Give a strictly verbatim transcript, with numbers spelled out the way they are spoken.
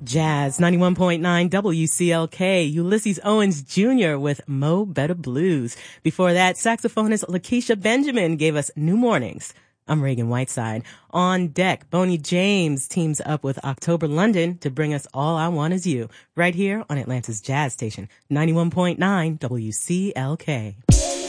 Jazz ninety-one point nine W C L K, Ulysses Owens Junior with Mo Better Blues. Before that, saxophonist Lakeisha Benjamin gave us New Mornings. I'm Reagan Whiteside. On deck, Boney James teams up with October London to bring us All I Want Is You, right here on Atlanta's Jazz Station, ninety-one point nine W C L K.